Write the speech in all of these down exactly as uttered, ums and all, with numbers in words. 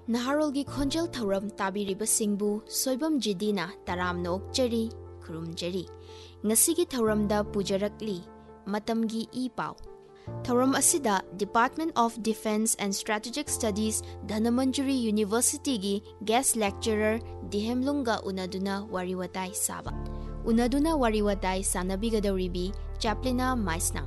Naharolgi Khonjel Thoram Tabiriba Singbu Soibam Jidina Taramno Okjari Kurumjari Ngasigi Thoramda Pujarakli Matamgi Ipau Thoram Asida Department of Defense and Strategic Studies Dhanamanjuri University gi guest lecturer Dihemlunga Unaduna Wariwatai Saba Unaduna Wariwatai Sanabigadoribi Chaplina Maisnam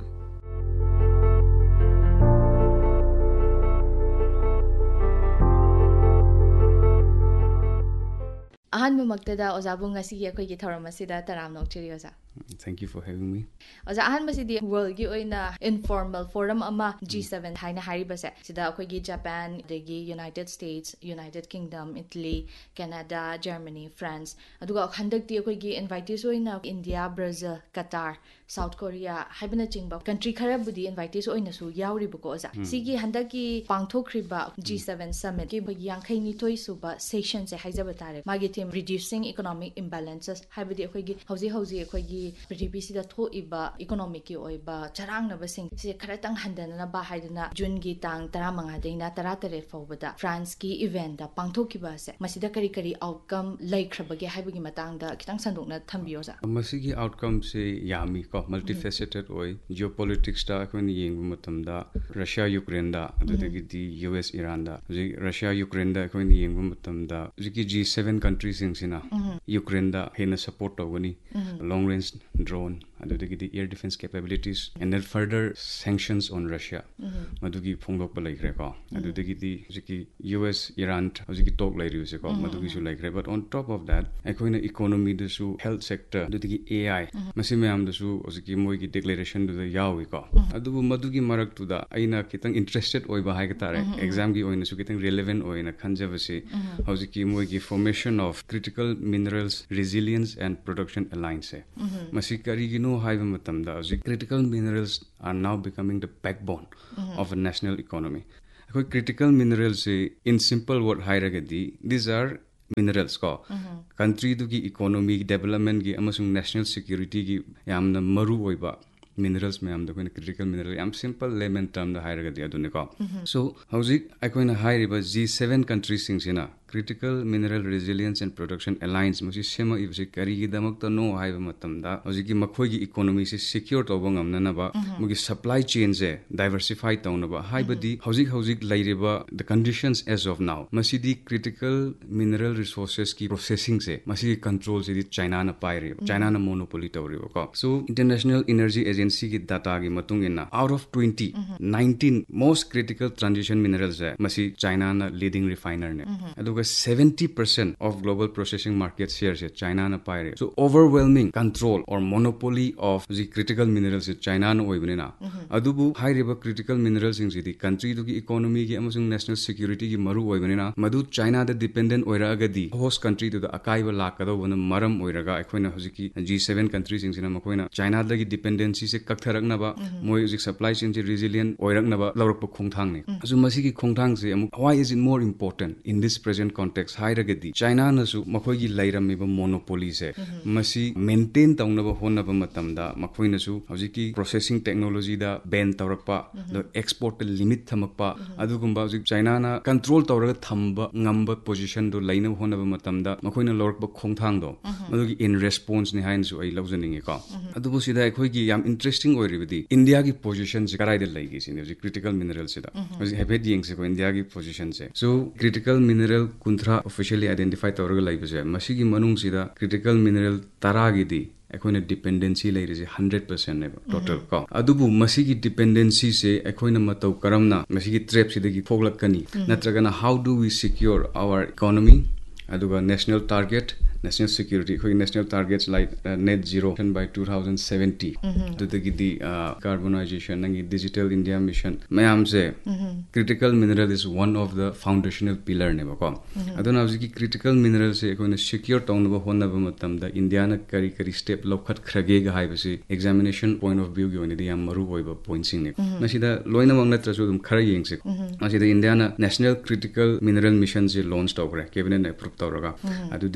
Ahan Mumaktada Ozabung Ngasi Yakogi Thoramasida Taramno Chiriosa. Thank you for having me. Oza ahan masidi world gi oina informal forum ama G seven haina haribase sida akogi Japan degi United States, United Kingdom, Italy, Canada, Germany, France aduga khandakti akogi invitees oina India, Brazil, Qatar, South Korea haibana chingba country khara budi invitees oina su yauri buko oza sigi handaki pangthokriba G seven summit ki yankhaini ni thoi suba session se haijaba tare magi team reducing economic imbalances haibadi akogi hauji hauji akogi Prithvi sida thoiba economic ki oiba charangna sing se kharatang handana ba haidana June gi tang thirty-five daina thirty-three fawbada France ki event da pangthokiba se masida kari kari outcome laikhrabage haibagi matangda kitang sandokna thambiyosa masigi outcome se yami ko multifaceted oi geopolitics ta koni yengbu matamda Russia Ukraine da adudagi di U S Iran da Russia Ukraine da koni yengbu matamda jiki G seven countries singsina Ukraine da hena support tawani long range drone adudagi air defense capabilities and then further sanctions on Russia madugi phongdok pa laikre ko adudagi jiki U S Iran jiki talk lai riu se ko madugi su laikre but on top of that ekoina economy da su health sector adudagi A I masime am da su jiki moi gi declaration du da yawi ko adubu madugi marak tu da aina kitang interested oi ba hai ka tare exam gi oina su kitang relevant oina khanjabase hojiki moi gi formation of critical minerals resilience and production alliance masi karigino haiba matamda critical minerals are now becoming the backbone of a national economy. Critical minerals in simple word hairagadi these are minerals ko country du gi economy development gi amasung national security gi yamna maru oiba minerals me am da koina critical mineral yam simple layman term da hairagadi adune ko so hauzik akoina hairiba G seven countries singsina critical mineral resilience and production alliance musi sema ibse kari gi damak ta no haiba matamda hojiki makhoi gi economy se secure tawba ngamna na ba mugi supply chain se diversify tawna ba haibadi hojik hojik laireba the conditions as of now masidi critical mineral resources ki processing se masi control se di China na paire China na monopoly tawri ko so international energy agency ki data gi matung ina out of twenty nineteen most critical transition minerals hai masi China na leading refiner ne seventy percent of global processing market shares is China na paire so overwhelming control or monopoly of the critical minerals is China na oibnena adubu high river critical minerals in the country du economy gi amasung national security gi maru oibnena madu China da dependent oira agadi host country to the akaiba lakado wana maram oiraga akoina hojiki G seven countries in sina makoina China da gi dependency se kaktharakna ba moi hojik supply chain se resilient oirakna ba lawrak khongthang ne asu masi gi khongthang se why is it more important in this present context hairagadi China na su makhoi gi lairamiba monopoly se masi maintain tawnaba honaba matamda makhoi na su hojiki processing technology da ban tawrakpa the export limit thamakpa adugumba hojik China na control tawraga thamba ngamba position do laina honaba matamda makhoi na lawrakpa khongthang do madugi in response ni hain su ai lawjaninge ko adubu sida akhoi gi yam interesting oiribadi India gi position se karai de laigi sin hojik critical mineral se da hojik habet yeng se ko India gi position se so critical mineral kunthra officially identify tawraga laibase masigi manung sida critical mineral taragidi akoina dependency lairese one hundred percent ne total ko adubu masigi dependency se akoina matau karamna masigi trap sidagi foglakani natragana how do we secure our economy aduga national target national security khoi national targets like uh, net zero by two thousand seventy to the the uh, carbonization and digital India mission mayam se critical mineral is one of the foundational pillar ne ba ko aduna hojiki critical mineral se koina secure tawna ba honna ba matam da India na kari kari step lokhat khrage ga haibase examination point of view gi oni da yam maru oiba points ne masida loina mang natra su dum khara yeng se masida India na national critical mineral mission se launch tawre cabinet approve tawraga adu degi di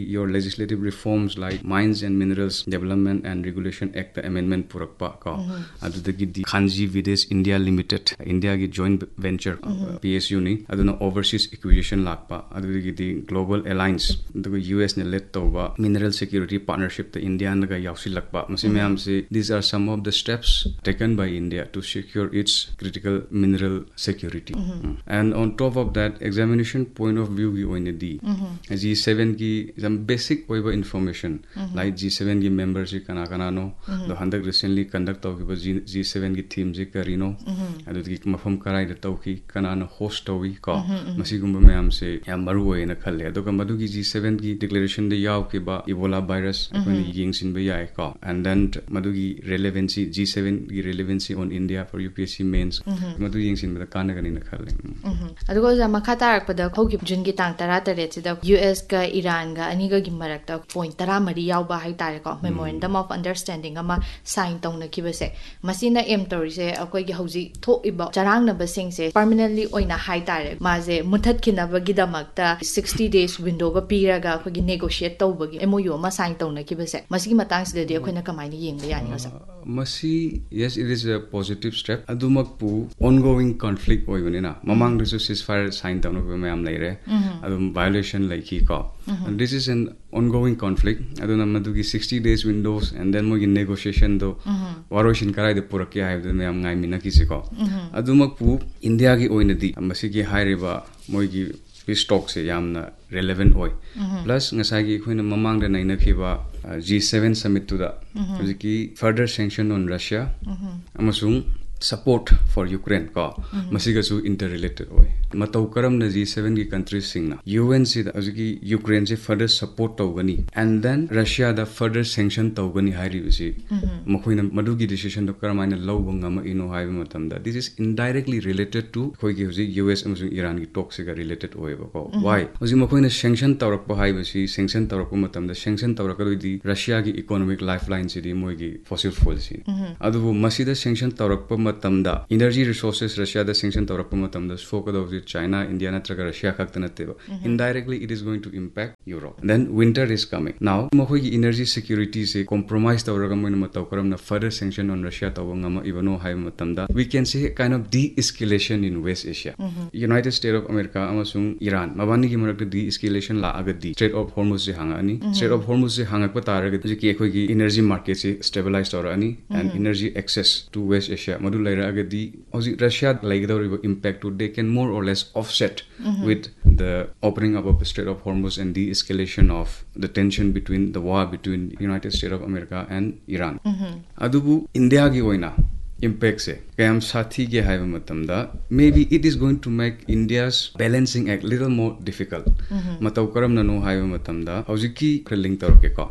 your legislative reforms like Mines and Minerals Development and Regulation Act Amendment purakpa ka adudagi di Khanji Videsh India Limited India gi joint venture P S U ni aduna overseas acquisition lakpa adudagi di Global Alliance aduga U S ne led tawba mineral security partnership ta India naga yausilakpa masi mayam se these are some of the steps taken by India to secure its critical mineral security. Mm-hmm. And on top of that, examination point of view gi oine di mm-hmm. G seven ki some basic oiba information mm-hmm. like G seven ki members ki kana kana no mm-hmm. the handak recently conduct taw ki G seven ki theme ji karino mm-hmm. adu ki mafam karai da taw ki kana no host tawi ka mm-hmm. masi gumba mayam se yam maru oina khalle adu ka madu ki G seven ki declaration de yaw ke ba Ebola virus akoni ying sin ba yai ka and then madu ki relevancy G seven ki relevancy on India for U P S C mains madu ying sin ba kana gani na khalle adu ko jama khata rak pada khogi jun gi tang tara tare chi da U S ka Iran ga ani ga gi marak ta point tara mari yaw ba hai tare ko memorandum of understanding ama sign tong na ki ba se masina em tori se akoi gi hoji tho iba charang na ba sing se permanently oina hai tare ma je muthat khina ba gi damak ta sixty days window ba pira ga akoi gi negotiate taw ba gi M O U ma sign tong na ki ba se masi gi matang se de akoi na kamai ni yeng ba yani ga sa masi yes it is a positive step adumak pu ongoing conflict oibani na mamang de ceasefire sign down of mayam laire adum violation like ki ko and this is an ongoing conflict aduna madugi sixty days windows and then mogi negotiation do waroshin karai de purakya hai de mayam ngai mina ki ko adumak pu India gi oinadi amasi gi hairiba mogi peace talk se yamna relevant oi plus ngasai gi khoina mamang de naina khiba G seven summit to da ki further sanction on Russia amasung support for Ukraine ka masiga su interrelated oi matau karam na G seven ki countries singna U N C da azuki Ukraine se further support tawgani and then Russia da further sanction tawgani hairi bisi makhoina madugi decision do karamaina lawbanga ma ino haiba matam da this is indirectly related to khoi gi hoji U S amazung Iran gi talk se ga related oi ba ko why hoji makhoina sanction tawrak pa haiba si sanction tawrak pa matam da sanction tawrak do di Russia gi economic lifeline si di moi gi fossil fuel si adu masida sanction tawrak pa matamda energy resources Russia da sanction tawrak pa matamda focus of China India natraga Russia khakta nateba indirectly it is going to impact Europe then winter is coming now mohoi gi energy security se compromise tawraga moina mataw karam na further sanction on Russia tawanga ma ibano hai matamda we can see a kind of de-escalation in West Asia United States of America amasung Iran mabani gi marakta de-escalation la agadi Strait of Hormuz se hanga ani Strait of Hormuz se hanga pa taraga ji khoi gi energy market se stabilize tawra ani and energy access to West Asia madu laira agadi hoji Russia laigdawriba impact to they can more or less offset mm-hmm. with the opening up of the Strait of Hormuz and de-escalation of the tension between the war between United States of America and Iran. Mm-hmm. Adubu India gi oina impact se kayam sathi ge haiba matamda maybe it is going to make India's balancing act little more difficult mataw karam na no haiba matamda hojiki krilling tawke ko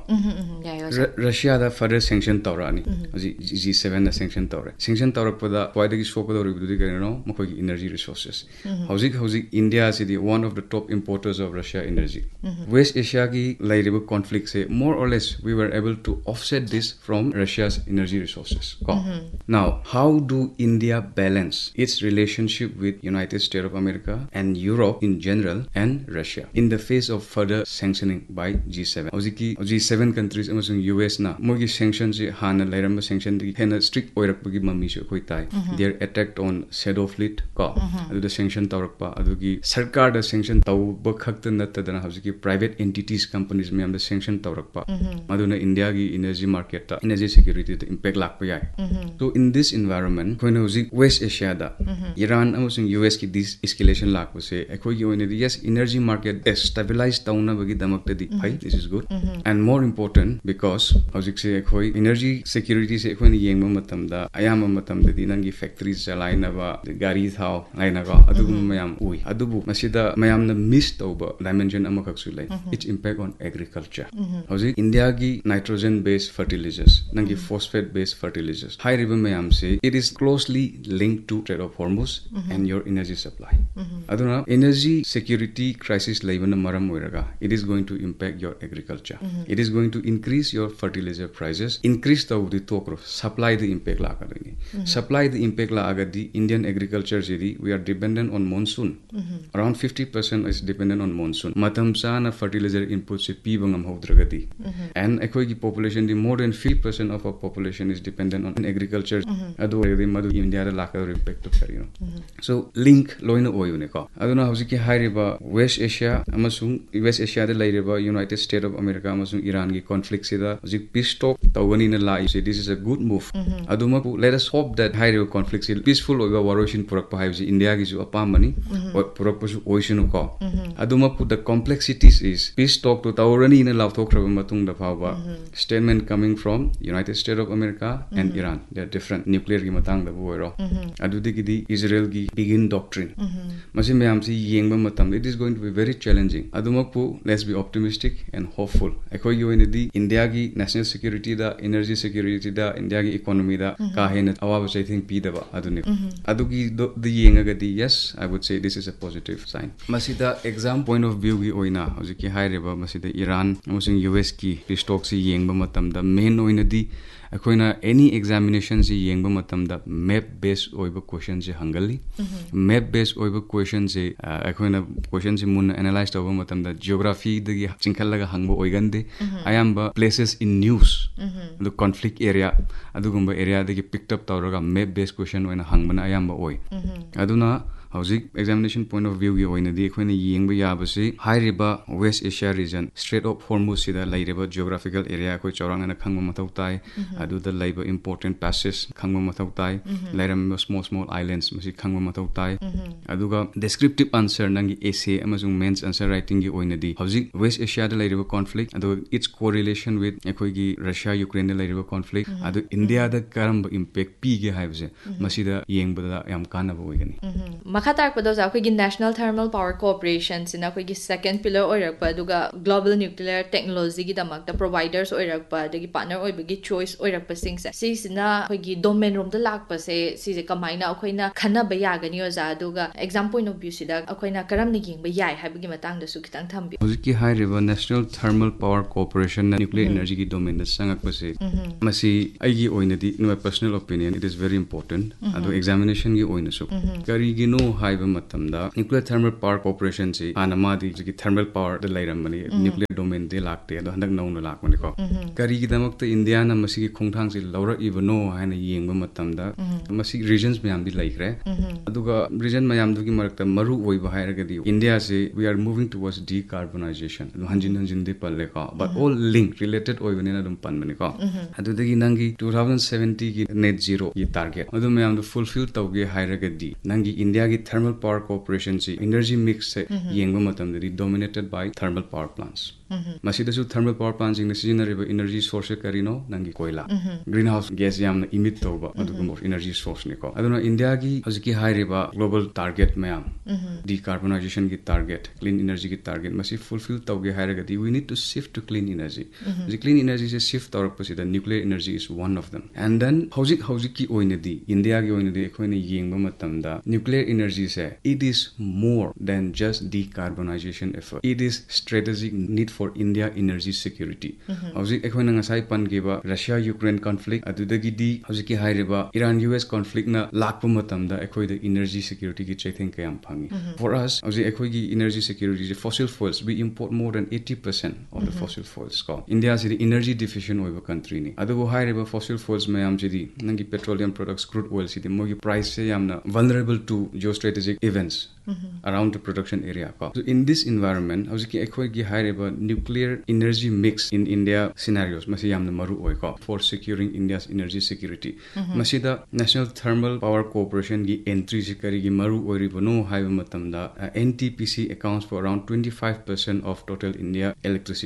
Russia da further sanction tawrani hoji G seven da sanction tawre sanction tawrak pada kwaidagi shoka do ribudi garino makoi energy resources hojik hojik India is the one of the top importers of Russia energy West Asia gi lairiba conflict se more or less we were able to offset this from Russia's energy resources ko now how do India balance its relationship with United States of America and Europe in general and Russia in the face of further sanctioning by G seven? Ojiki G seven countries amasung U S na mogi sanctions je hana lairamba sanction di hena strict oirakpagi mami su koi tai they are attacked on shadow fleet ka adu the sanction tawrakpa adugi sarkar da sanction taw ba khakta natadana hojiki private entities companies me am the sanction tawrakpa maduna India gi energy market ta energy security the impact lakpa yai so in this environment when hoji West Asia da Iran amasung U S ki this escalation lakpa se ekoi gi oine yes energy market stabilize tauna bagi damakta di bhai this is good and more important because hoji se ekoi energy security se ekoi ni yengma matam da ayama matam da di nangi factories chalaina ba gari thau laina ga adu mayam ui adubu masida mayam na miss tauba dimension amakak su lai its impact on agriculture hoji India gi nitrogen based fertilizers nangi phosphate based fertilizers high river mayam haibse it is closely linked to Strait of Hormuz mm-hmm. and your energy supply. Mm-hmm. Aduna energy security crisis laibana maram oiraga it is going to impact your agriculture. Mm-hmm. It is going to increase your fertilizer prices. Increase the the tokro supply the impact la kadini. Mm-hmm. Supply the impact la agadi Indian agriculture jidi we are dependent on monsoon. Mm-hmm. Around fifty percent is dependent on monsoon. Matam sana fertilizer input se pi bangam hodragadi. Mm-hmm. And ekoi ki population the more than fifty percent of our population is dependent on agriculture. Adu mm-hmm. madu India da laka impact to kari no. Mm-hmm. So link loina oyune ko. Aduna hojiki hairiba West Asia amasung West Asia da lairiba United States of America amasung Iran gi conflict sida hojik peace talk tawani na lai say this is a good move. Mm-hmm. Aduma let us hope that hairiba conflict sil peaceful oiba waroshin purak pa haibsi India gi ju apamani purak pa su oishinu ko. Aduma pu the complexities is peace talk to tawrani na law talk raba matung da phawa statement coming from United States of America and mm-hmm. Iran. They are different. Nuclear ki matang da boiro. Adudi ki di Israel ki begin doctrine. Masi mayam si yengba matam it is going to be very challenging. Aduma pu let's be optimistic and hopeful. Ekoi yo in di India ki national security da energy security da India ki economy da ka hen awabas I think pi da ba aduni. Adugi the yenga ga di yes I would say this is a positive sign. Masi da exam point of view gi oina hojiki hai reba masi da Iran amasung U S ki peace talk si yengba matam da main oina di akoina any examination si yengba matam da map based oiba question se hangali map based oiba question se akoina question se mun analyze tawba matam da geography dagi chingkhallaga hangba oigande ayamba places in news the conflict area adugumba area dagi picked up tawraga map based question oina hangbana ayamba oi aduna howzik examination point of view gi oina di akoina yengba yabase hairiba West Asia region Strait of Hormuz sida lairiba geographical area koi chaurangana khangba mathau tai adu da laiba important passes khangba mathau tai lairam small small islands masi khangba mathau tai aduga descriptive answer nangi essay amazung mains answer writing gi oina di howzik West Asia da lairiba conflict adu its correlation with ekoi gi Russia Ukraine da lairiba conflict adu India da karamba impact pi gi haibse masida yengba da yam kanaba oigani Makatar ko doza ko gi National Thermal Power Corporation sina ko gi second pillar oirakpa duga global nuclear technology gi damak da providers oirakpa dagi partner oibagi choice oirakpa singsa si sina ko gi domain rom da lakpa se si je kamaina akoina khana ba yagani oza duga exam point of view sida akoina karam ni ging ba yai habagi matang da su kitang thambi hojiki high river National Thermal Power Corporation na nuclear energy gi domain da sangak pa se masi aigi oina di in my personal opinion it is very important adu examination gi oina su kari gi no haiba matamda nuclear thermal power corporation si anamadi ji thermal power da lairamani nuclear domain de lakte ado handak nauna lakmani ko kari gi damakta India na masi gi khongthang si laura ibano haina yengba matamda masi regions mayam di laikre aduga region mayam du gi marakta maru oiba hairaga di India se we are moving towards decarbonization hanjin hanjin de palle ko but all linked related oibani na dum panmani ko adudagi nangi twenty seventy gi net zero gi target adu mayam du fulfill tawge hairaga di nangi India gi thermal power corporation si energy mix se yengba matam di dominated by thermal power plants masida su thermal power plants ing siginariba energy source karino nangi koila greenhouse gas yamna emit tawba adugum energy source ne ko aduna India gi hojiki hairiba global target mayam decarbonization gi target clean energy gi target masi fulfill tawge hairaga di we need to shift to clean energy the clean energy se shift tawrak pasida nuclear energy is one of them and then hojik hojiki oina di India gi oina di ekhoina yengba matamda nuclear energy se it is more than just decarbonization effort it is strategic need for India energy security hojik ekhoina ngasai pangiba Russia Ukraine conflict adudagi di hojiki hairiba Iran U S conflict na lakpa matamda ekhoida energy security gi chaitheng kayam phangi for us hojik ekhoigi energy security fossil fuels we import more than eighty percent of the fossil fuels ko India is the energy deficient oiba country ni adugo hairiba fossil fuels mayam chidi nangi petroleum products crude oil sidi mogi price se yamna vulnerable to geostrategic events mm-hmm. around the production area ko so in this environment hojiki ekhoi gi hairiba nuclear energy mix in India scenarios masi yamna maru oi ko for securing India's energy security mm-hmm. masida National Thermal Power Corporation gi entry se kari gi maru oi ribono haiba matamda uh, N T P C accounts for around twenty-five percent of total India electricity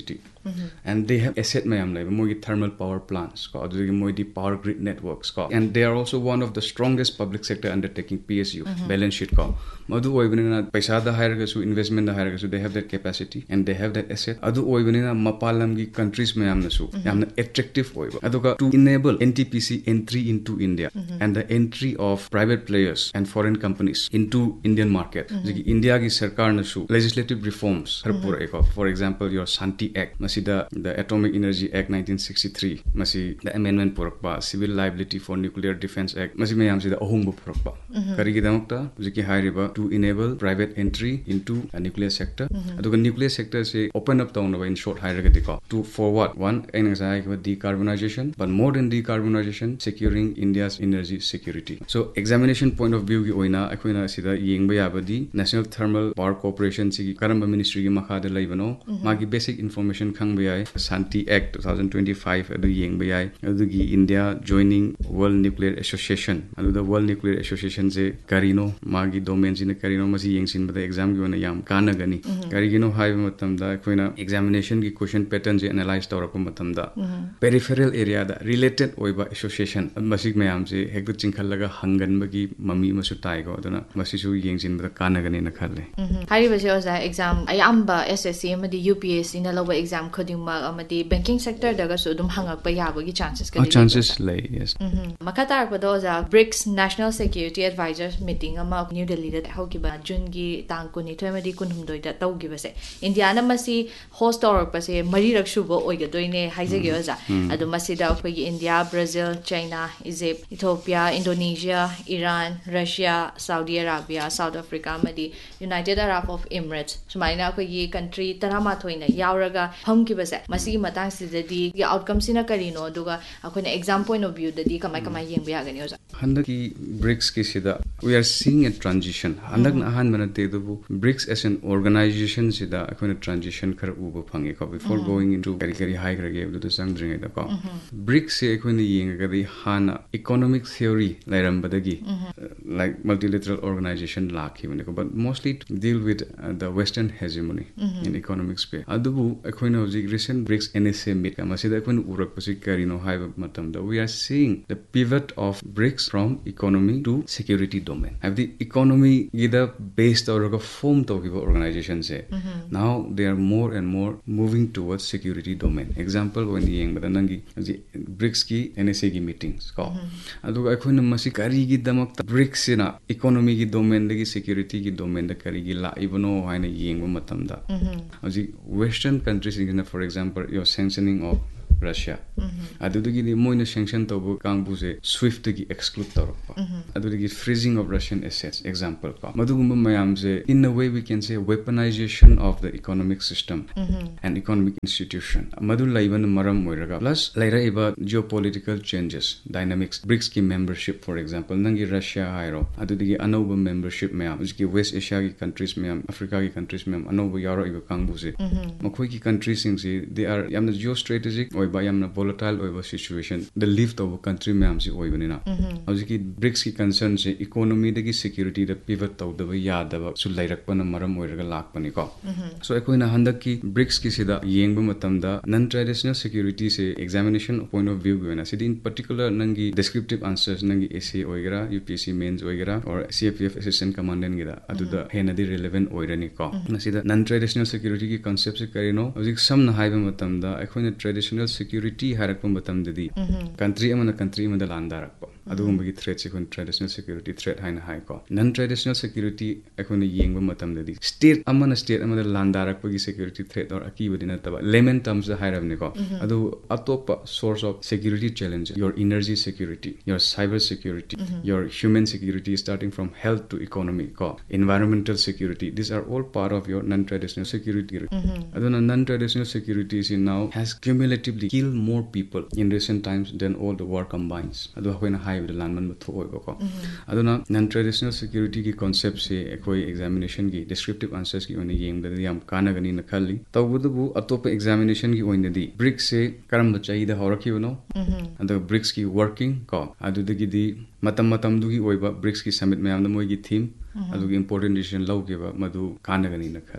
and they have asset mayam lay mo thermal power plants ko adu mo di power grid networks ko, and they are also one of the strongest public sector undertaking P S U mm-hmm. balance sheet ko madu oibnina paisa da hire su investment da hire su they have that capacity and they have that asset adu oibnina mapalam gi countries mayam na su yamna attractive oiba aduga to enable N T P C entry into India mm-hmm. and the entry of private players and foreign companies into Indian market mm-hmm. India gi sarkar na su legislative reforms har pura eko, for example your Shanti Act masida the Atomic Energy Act nineteen sixty-three masi the amendment purakpa Civil Liability for Nuclear Defense Act masi mayam sida ahungbu purakpa kari gi damakta jiki hairiba to enable private entry into a nuclear sector aduga nuclear sector se open up tawnaba in short hairaga diko to for what one anxiety about decarbonization, but more than decarbonization securing India's energy security. So examination point of view gi oina akoina sida yengba yabadi National Thermal Power Corporation si karamba ministry gi makha de laibano magi basic information khangba yai Shanti Act twenty twenty-five adu yengba yai adu gi India joining World Nuclear Association adu the World Nuclear Association se karino magi domain sin karino masi yengsin bada exam gi ona yam kana gani karigino hai matam da akoina examination gi question pattern je analyze tawrako matam da peripheral area da related oiba association masik mayam se hekdu chingkhallaga hanganbagi mami masu taigo aduna masisu yengsin bada kana gani na khalle hari base oza exam ayamba S S C amadi U P S C na lawa exam khodingma amadi banking sector daga su dum hangakpa yabagi chances ka chances lay yes makatar pado oza BRICS National Security Advisors meeting ama New Delhi da hokiba June gi tang kuni themadi kunhumdoi da tawgiba se India na masi host torok pa se mari rak shubo oiga doine haijagi oza adu masida akogi India Brazil China Egypt Ethiopia Indonesia Iran Russia Saudi Arabia South Africa amadi United Arab of Emirates sumaina akogi country tarama thoina yauraga hamkiba se masi matang sidadi gi outcome sina karino aduga akoina exam point of view dadi kamai kamai yengba yagani oza handaki BRICS ki sida we are seeing a transition handak na han manate dubu BRICS as an organization sida akoina transition khar uba phangi ko before mm-hmm. going into kari kari high grade du du sang dring da ko mm-hmm. BRICS se akoina yenga di hana economic theory lairam badagi mm-hmm. uh, like multilateral organization lakhi bane ko but mostly to deal with uh, the western hegemony mm-hmm. in economic space adubu akoina hoji recent BRICS N S A meet kama sida akoina urak pasi karino high matam da we are seeing the pivot of BRICS from economy to security domain have the economy gida based or a form to give organization say mm-hmm. now they are more and more moving towards security domain example when the yang badanangi the BRICS ki N S A ki meetings ko adu akoina masi kari gi damak BRICS na economy ki domain dagi security ki domain da kari gi la ibano haina yengba matam da aji western countries in for example your sanctioning of Russia adudagi ni moina sanction tobu kangbu se swift gi exclude torpa adudagi freezing of Russian assets example ka madugumba mayam se in a way we can say weaponization of the economic system and economic institution madu laiban maram moiraga plus laira iba geopolitical changes dynamics BRICS ki membership for example nangi Russia hairo adudagi anoba membership mayam uski West Asia ki countries mayam Africa ki countries mayam anoba yaro iba kangbu se makoi ki countries sing se they are yamna geostrategic or by yamna volatile over situation the lift of a country mayam si oibanina hojiki BRICS ki concern se economy dagi security da pivot tawdaba yadaba su lairakpana maram oiraga lakpani ko so akoina handaki BRICS ki sida yengba matamda non traditional security se examination point of view gena sidi in particular nangi descriptive answers nangi A C oigara U P S C mains oigara or C F F assistant commandant gida aduda henadi relevant oirani ko nasida non traditional security ki concept se karino hojik samna haiba matamda akoina traditional security harakpa matamdadi country amana country amada landarakpa adugumbi threat se kon traditional security threat haina hai ko non traditional security akoina yengba matamdadi state amana state amada landarakpa gi security threat or akibadi nataba layman terms da hairabne ko adu atopa source of security challenge your energy security your cyber security your human security starting from health to economy ko environmental security these are all part of your non traditional security aduna non traditional security is now has cumulatively killed more people in recent times than all the war combines adu hoina hai the landman but hoiba ko aduna non traditional security ki concept se ekoi examination ki descriptive answers ki oni yeng da yam kana gani na khalli tawbudu atopa examination ki oina di BRICS se karam da chai da horaki no and the BRICS ki working ko adu dagi di matam matam du gi oiba BRICS ki summit mayam da moi gi theme adu gi important decision law ge ba madu kana gani na khalli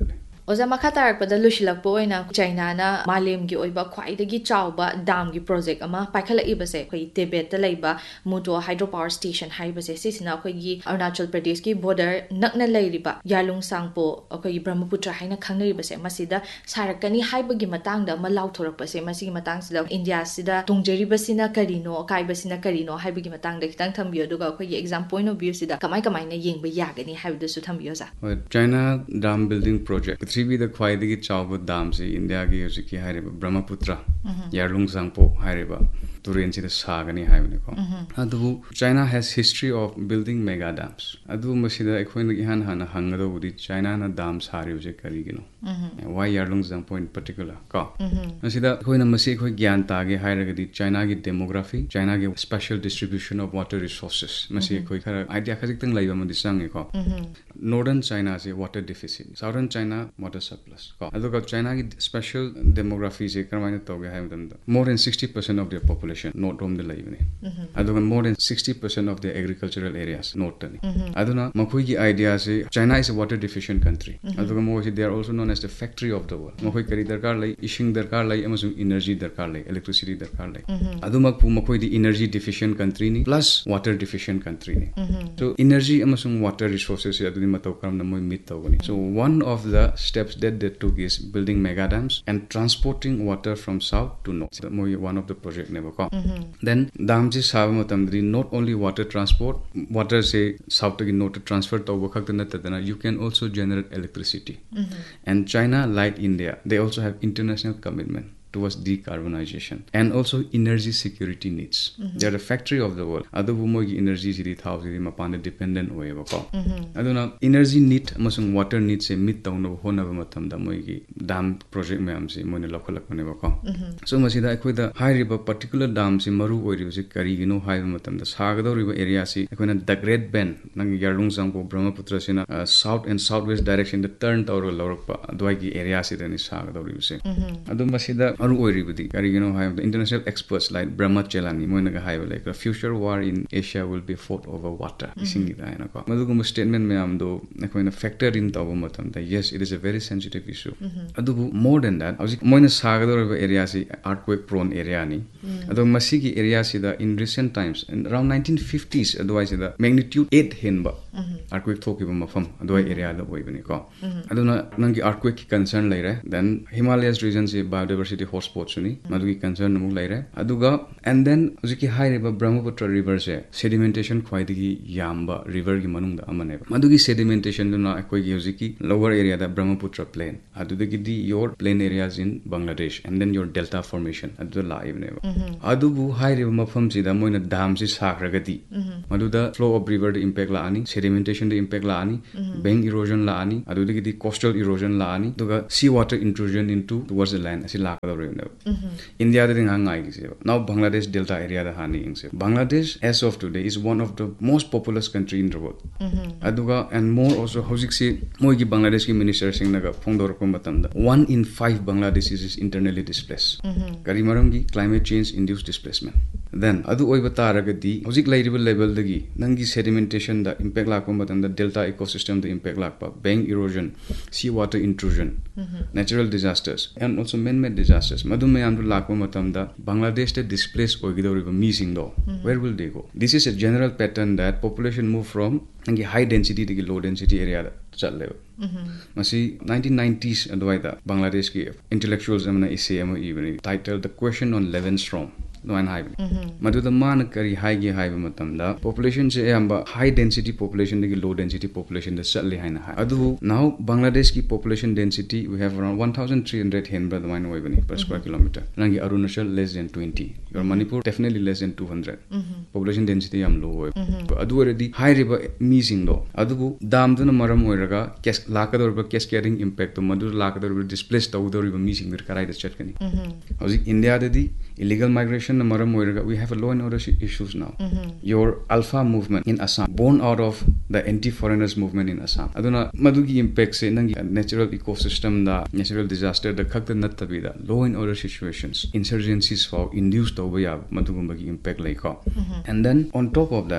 Oza makha tarakpada lushilakpo oina China na malemgi oiba khwaidagi chawba dam gi project ama paikhala ibase khoi Tibet ta leiba Muto hydropower station haibase sisina khoi gi Arunachal Pradesh ki border nakna leiriba Yarlung Sangpo khoi Brahmaputra haina khangnaribase masida sarakani haibagi matangda malau thorakpase masi matang sida India sida tungjribasina karino kaibasina karino haibagi matangda kitang thambiyo duga khoi gi exam point of view sida kamai kamai na yengba yagani haibu su thambiyo za China dam building project three the khwaidagi chawba dam se India gi hojiki hairiba Brahmaputra Yarlung Sangpo hairiba turen sida sagani haibne ko adu China has history of building mega dams adu masida ekhoina gi han hana hangado udi China na dam sari uje karigino why Yarlung Sangpo in particular ko masida ekhoina masi khoi gyan ta ge hairaga di China gi demography China gi special distribution of water resources masi khoi khara idea khajik tang laiba madi sangi ko northern China is a water deficit southern China water surplus ko adu China gi special demography se karmaina toge haimdanda more than sixty percent of their population north from the laibne adu more than sixty percent of the agricultural areas north tani aduna makhoi gi idea se China is a water deficient country adu mo they are also known as the factory of the world makhoi kari darkar lai ishing darkar lai amasung energy darkar lai electricity darkar lai adu makpu makhoi di energy deficient country ni plus water deficient country ni so energy amasung water resources se adu matau karam na moi meet tawani so one of the steps that they took is building mega dams and transporting water from south to north the moi one of the project never ko then dam ji sab matam di not only water transport water say south to north transfer tawba khakta na tadana you can also generate electricity and China like India they also have international commitment towards decarbonization and also energy security needs mm-hmm. they are the factory of the world adu mogi energy sidi thau sidi mapana dependent oeba ko aduna energy need amasung water needs se meet tawno hona ba matam da mogi dam project mayam se moine lokhalak ne ba ko so masida ekhoida hairiba particular dam se maru oiri se kari gino haiba matam da sagadoriba area se ekhoina the great bend nang Yarlung Sangpo Brahmaputra sina uh, south and southwest direction the turn tower lorpa adwai gi area se dani sagadoriba se adu masida aru oiribudi karigino have the international experts like Brahma Chelani moinaga have like a future war in Asia will be fought over water isingi da na ko madugu statement me amdo nakoina factor in tawo matam da yes it is a very sensitive issue adubu more than that ausi moina sagador area si earthquake prone area ni adu masigi area si da in recent times in around nineteen fifties otherwise the magnitude eight henba earthquake thokiba mafam adoi area da oibani ko aduna nangi earthquake ki concern laire then Himalayas region si biodiversity hotspots ni madugi concern mu laire aduga and then uziki high river Brahmaputra river se sedimentation khwaidigi yamba river gi manung da amane madugi sedimentation na akoi gi uziki lower area da Brahmaputra plain adudagi di your plain areas in Bangladesh and then your delta formation adu live ne adubu high river mafam si da moina dam si sakragadi maduda flow of river the impact la ani sedimentation the impact la ani bank erosion la ani adudagi di coastal erosion la ani duga sea water intrusion into towards the land asi la ka India the hang ai gi now Bangladesh delta area da hani ing se Bangladesh as of today is one of the most populous country in the world aduga and more also hojik se moi gi Bangladesh ki minister sing naga phongdor ko matam da one in five Bangladeshis is internally displaced kari maram gi climate change induced displacement then adu oiba taragadi hojik lairiba level dagi nangi sedimentation da impact la ko matam da delta ecosystem da impact la pa bank erosion sea water intrusion natural disasters and also man-made disasters madum me andu lakpa matam da Bangladesh te displaced oigidoriba missing do where will they go this is a general pattern that population move from angi high density to low density area challe masi nineteen nineties adwaida Bangladesh ki intellectuals amna essay am even titled The Question on Levenstorm no an high madu the man kari high gi high matam da population se amba high density population the low density population the challe haina adu now Bangladesh ki population density we have around one thousand three hundred hen by the mine oibani per square kilometer nangi Arunachal less than twenty your Manipur definitely less than two hundred population density am low adu already high river missing do adu dam duna maram oiraga kes lakador kes carrying impact to madu lakador displaced tawdor missing der karai the chatkani hoji India dadi illegal migration na maram oiraga we have a law and order issues now your alpha movement in Assam born out of the anti foreigners movement in Assam aduna madugi impact se nangi natural ecosystem da natural disaster da khakta natabida law and order situations insurgencies for induced over ya madugumba gi impact like and then on top of that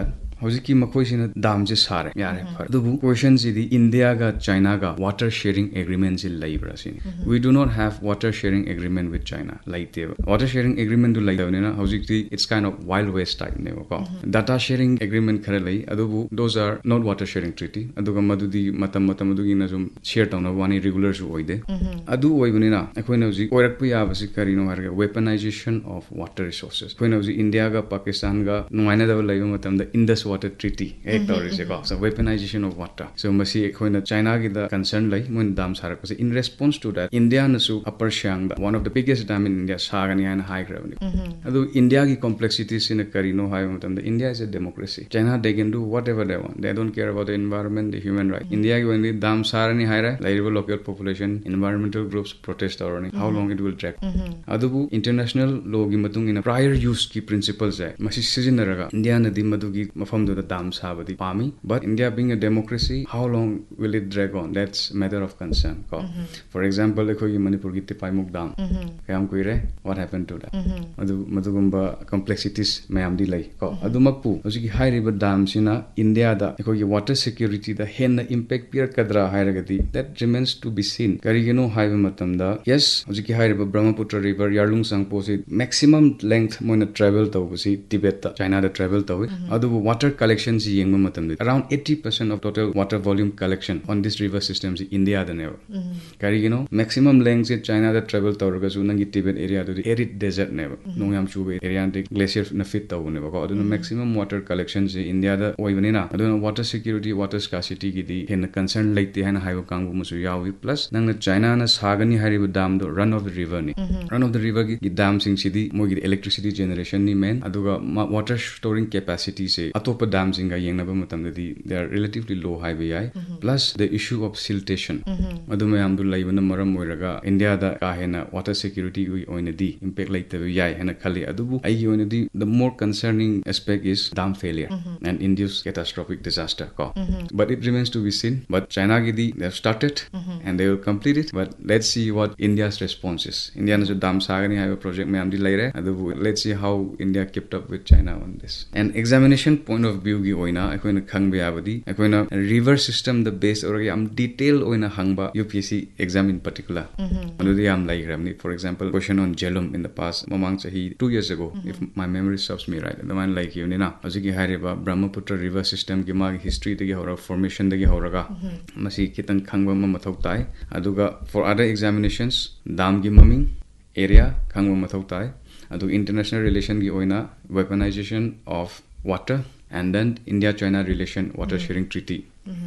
hojiki makoi sina dam je sare yare phar dubu question ji di India ga China ga water sharing agreement ji laibra sin we do not have water sharing agreement with China laite water sharing agreement du laite na hojiki it's kind of wild west type ne ko data sharing agreement khare lai adubu those are not water sharing treaty aduga madudi matam matam adugi na jum share tawna wani regular su oide adu oibuni na akoina hoji oirakpu ya basi karino harga weaponization of water resources akoina hoji India ga Pakistan ga nuaina da laiba matam da Indus water treaty ek tawri se ko so weaponization of water so masi akoina China gi da concern lai mon dam sarak ko in response to that India na su upper Siang da one of the biggest dam in India sagani ana high gravity adu India gi complexities in karino hai matam da India is a democracy China they can do whatever they want they don't care about the environment the human right India gi only dam sarani haira laiba local population environmental groups protest or how long it will drag adubu international law gi matung in prior use ki principles hai masi sizinaraga India na di madugi mafam do the dam sabadi pami but India being a democracy how long will it drag on that's matter of concern ko for example ekho gi Manipur gi Tipaimuk dam kayam koire what happened to that adu madugumba complexities mayam di lai ko adu makpu hoji high river dam sina India da ekho gi water security da hen impact pir kadra hairagadi that remains to be seen karigino haiba matamda yes hoji ki haiba Brahmaputra river yarlung sangpo se maximum length moina travel tawbusi Tibet ta China da travel tawi adu water collection ji yengma matamda around eighty percent of total water volume collection on this river system ji India da ne karigino maximum length se China da travel tawraga su nangi Tibet area do arid desert ne nongyam chube area de glacier na fit tawu ne ba adu maximum water collection ji India da oibani na adu water security water scarcity gi di hen concern laite hana haiba kangbu musu yawi plus nang China na sagani hariba dam do run of the river ni run of the river gi dam sing sidi mogi electricity generation ni main aduga water storing capacity se atopa dam sing ga yengna ba matam di they are relatively low high bi plus the issue of siltation adu me amdu laibana maram moiraga India da ka hena water security gi oina di impact laite bi yai hena khali adubu ai gi oina di the more concerning aspect is dam failure and induce catastrophic disaster ko but it remains to be seen but China gi di they have started and they will complete it but let's see what India's response is India na jo dam sagani hai project mein amdi lai re adu let's see how India kept up with China on this and examination point of view gi oina akoina khangbe abadi akoina river system the base or am detail oina hangba U P S C exam in particular adu di am lai ramni for example question on Jhelum in the past mamang chahi two years ago if my memory serves me right the man like you ni na ajiki haireba Brahmaputra river system gi mag history dagi hora formation dagi horaga masi kitang khangba ma mathau tai aduga for other examinations dam gi maming area khangba mathau tai adu international relation gi oina weaponization of water and then India China relation water sharing treaty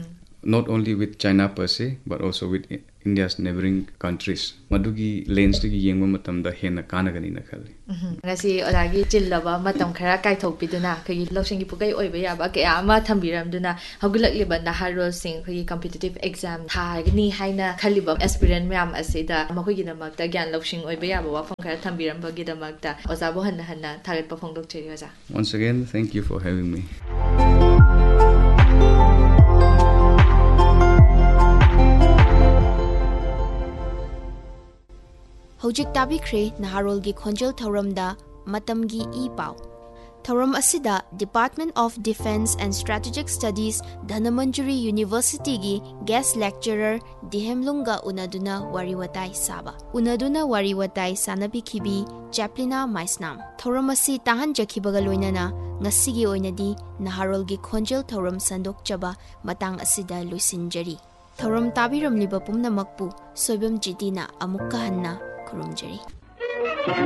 not only with China per se but also with India's neighboring countries madugi lens gi yengba matamda hena kanagani na khali ngasi odagi chillaba matam khara kai thokpiduna khagi lawsing pukai oiba yaba kaya ama thambiramduna hagulakliba naharol sing khagi competitive exam thagni haina khaliba aspirant myam asida makhoi namakta gyan lawsing oiba yaba wafam khara thambiram bagi damakta ozabo hanna hanna thagat pa phongdok cheri oza once again thank you for having me Hojik tabikre Naharol gi khonjal thoram da matam gi e pau thoram asida Department of Defense and Strategic Studies Dhanamanjari University gi guest lecturer Dihemlunga unaduna wariwatai saba unaduna wariwatai sanabi khibi Chaplina Maisnam thoram asi tahan jakhibaga loinana ngasigi oinadi Naharol gi khonjal thoram sandok chaba matang asida luisinjari thoram tabiram liba pumna makpu soibam jidina amukka hanna Kurumjari.